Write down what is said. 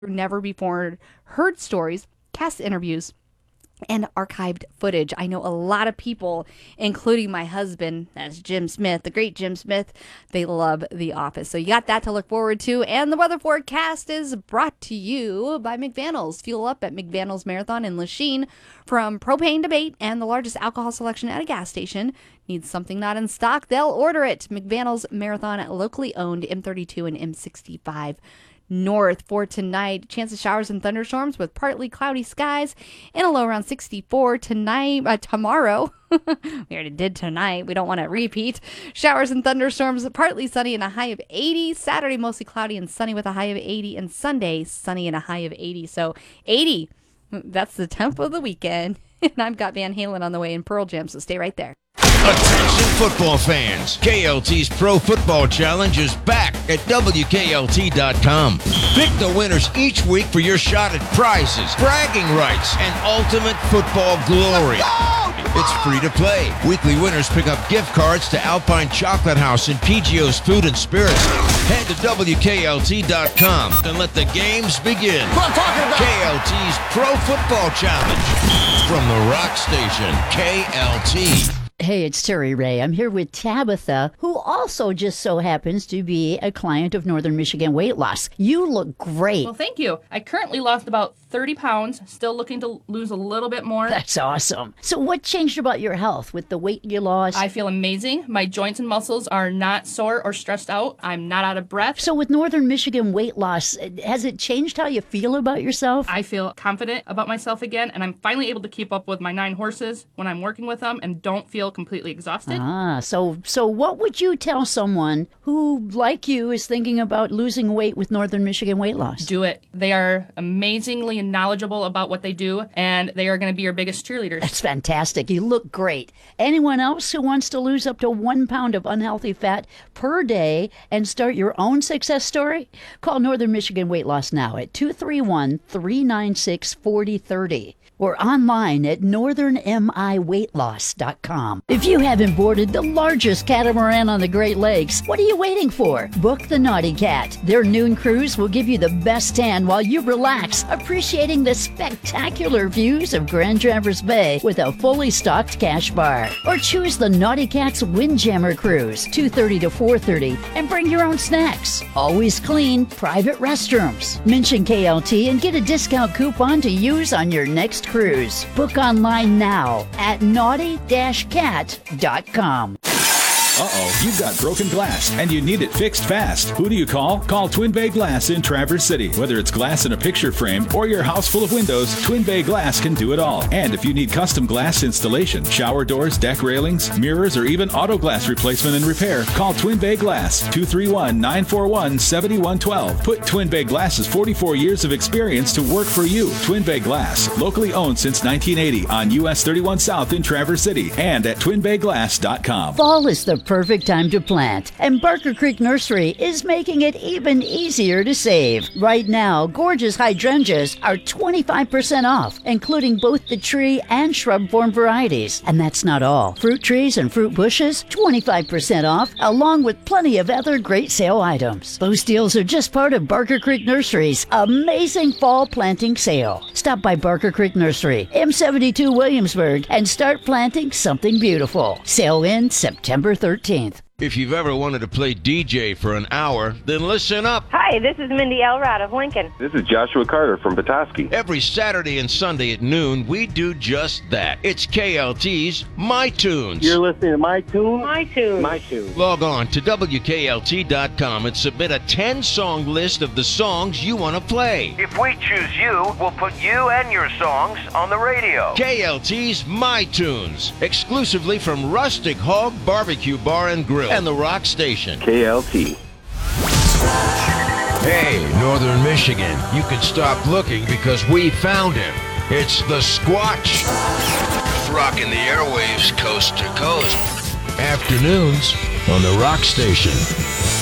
never before heard stories, cast interviews, and archived footage. I know a lot of people, including my husband, that's Jim Smith, the great Jim Smith, they love The Office. So you got that to look forward to. And the weather forecast is brought to you by McVannel's. Fuel up at McVannel's Marathon in Lachine. From propane to bait and the largest alcohol selection at a gas station. Need something not in stock? They'll order it. McVannel's Marathon, locally owned, M32 and M65 North. For tonight, chance of showers and thunderstorms with partly cloudy skies and a low around 64 tonight. Tomorrow, we already did tonight. We don't want to repeat. Showers and thunderstorms, partly sunny and a high of 80. Saturday, mostly cloudy and sunny with a high of 80. And Sunday, sunny and a high of 80. So 80, that's the tempo of the weekend. And I've got Van Halen on the way in Pearl Jam, so stay right there. Attention football fans. KLT's Pro Football Challenge is back at WKLT.com. Pick the winners each week for your shot at prizes, bragging rights, and ultimate football glory. It's free to play. Weekly winners pick up gift cards to Alpine Chocolate House and PGO's Food and Spirits. Head to WKLT.com and let the games begin. KLT's Pro Football Challenge. From the rock station, KLT. Hey, it's Terry Ray. I'm here with Tabitha, who also just so happens to be a client of Northern Michigan Weight Loss. You look great. Well, thank you. I currently lost about 30 pounds, still looking to lose a little bit more. That's awesome. So what changed about your health with the weight you lost? I feel amazing. My joints and muscles are not sore or stressed out. I'm not out of breath. So with Northern Michigan Weight Loss, has it changed how you feel about yourself? I feel confident about myself again, and I'm finally able to keep up with my 9 horses when I'm working with them and don't feel completely exhausted. So what would you tell someone who, like you, is thinking about losing weight with Northern Michigan Weight Loss? Do it. They are amazingly knowledgeable about what they do, and they are going to be your biggest cheerleaders. That's fantastic. You look great. Anyone else who wants to lose up to 1 pound of unhealthy fat per day and start your own success story? Call Northern Michigan Weight Loss now at 231-396-4030. or online at northernmiweightloss.com. If you haven't boarded the largest catamaran on the Great Lakes, what are you waiting for? Book the Naughty Cat. Their noon cruise will give you the best tan while you relax, appreciating the spectacular views of Grand Traverse Bay with a fully stocked cash bar. Or choose the Naughty Cat's Windjammer Cruise, 2:30 to 4:30, and bring your own snacks. Always clean, private restrooms. Mention KLT and get a discount coupon to use on your next cruise. Book online now at naughty-cat.com. Uh-oh, you've got broken glass and you need it fixed fast. Who do you call? Call Twin Bay Glass in Traverse City. Whether it's glass in a picture frame or your house full of windows, Twin Bay Glass can do it all. And if you need custom glass installation, shower doors, deck railings, mirrors, or even auto glass replacement and repair, call Twin Bay Glass, 231-941-7112. Put Twin Bay Glass's 44 years of experience to work for you. Twin Bay Glass, locally owned since 1980 on US 31 South in Traverse City and at twinbayglass.com. Fall is the perfect time to plant, and Barker Creek Nursery is making it even easier to save. Right now, gorgeous hydrangeas are 25% off, including both the tree and shrub form varieties. And that's not all. Fruit trees and fruit bushes, 25% off, along with plenty of other great sale items. Those deals are just part of Barker Creek Nursery's amazing fall planting sale. Stop by Barker Creek Nursery, M72 Williamsburg, and start planting something beautiful. Sale ends September 13th. If you've ever wanted to play DJ for an hour, then listen up. Hi, this is Mindy Elrod of Lincoln. This is Joshua Carter from Petoskey. Every Saturday and Sunday at noon, we do just that. It's KLT's My Tunes. You're listening to My Tunes? My Tunes. My Tunes. Log on to WKLT.com and submit a 10-song list of the songs you want to play. If we choose you, we'll put you and your songs on the radio. KLT's My Tunes, exclusively from Rustic Hog Barbecue Bar and Grill and the Rock Station. KLT. Hey, Northern Michigan, you can stop looking because we found him. It's the Squatch. Rocking the airwaves coast to coast. Afternoons on the Rock Station.